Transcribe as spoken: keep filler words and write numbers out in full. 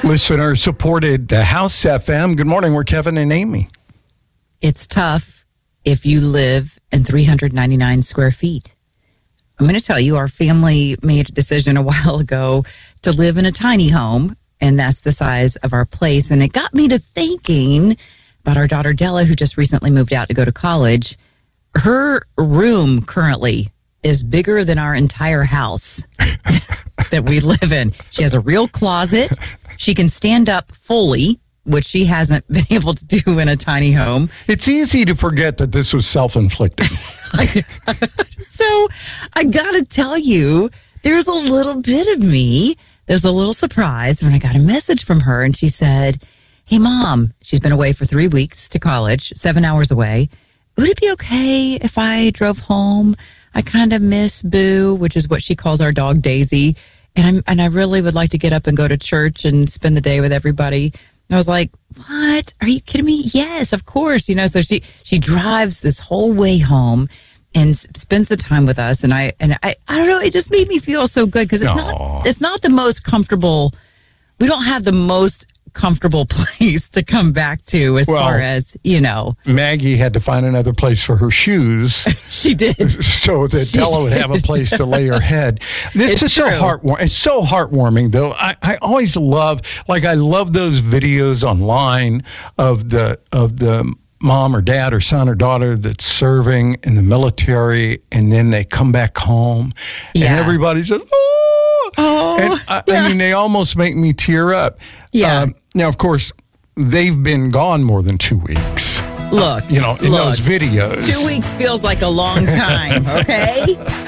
Listener supported the House F M. Good morning. We're Kevin and Amy. It's tough if you live in three hundred ninety-nine square feet. I'm going to tell you, our family made a decision a while ago to live in a tiny home, and that's the size of our place. And it got me to thinking about our daughter Della, who just recently moved out to go to college. Her room currently is bigger than our entire house that we live in. She has a real closet. She can stand up fully, which she hasn't been able to do in a tiny home. It's easy to forget that this was self-inflicted. So I got to tell you, there's a little bit of me. There's a little surprise when I got a message from her, and she said, "Hey, Mom," she's been away for three weeks to college, seven hours away. "Would it be okay if I drove home? I kind of miss Boo," which is what she calls our dog Daisy. And I'm, and I really would like to get up and go to church and spend the day with everybody. And I was like, "What? Are you kidding me?" "Yes, of course." You know, so she, she drives this whole way home and s- spends the time with us. And I, and I, I don't know, it just made me feel so good because it's Aww. not, it's not the most comfortable. We don't have the most comfortable place to come back to as Well, far as, you know. Maggie had to find another place for her shoes She did. so that She Della would have a place to lay her head. This It's is so true. heartwarming. It's so heartwarming, though. I, I always love, like, I love those videos online of the of the mom or dad or son or daughter that's serving in the military, and then they come back home, Yeah. and everybody says, "Oh!" Oh, and I, yeah. I mean, they almost make me tear up. Yeah. Um, now, of course, they've been gone more than two weeks. Look, You know, in look, those videos. two weeks feels like a long time, okay?